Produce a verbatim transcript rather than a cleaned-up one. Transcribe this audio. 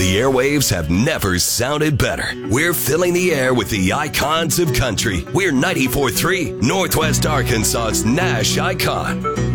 The airwaves have never sounded better. We're filling the air with the icons of country. We're ninety-four point three, Northwest Arkansas's Nash Icon.